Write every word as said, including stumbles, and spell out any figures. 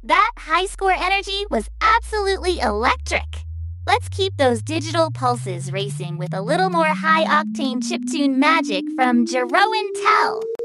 That high score energy was absolutely electric. Let's keep those digital pulses racing with a little more high-octane chiptune magic from Jerome and Tell.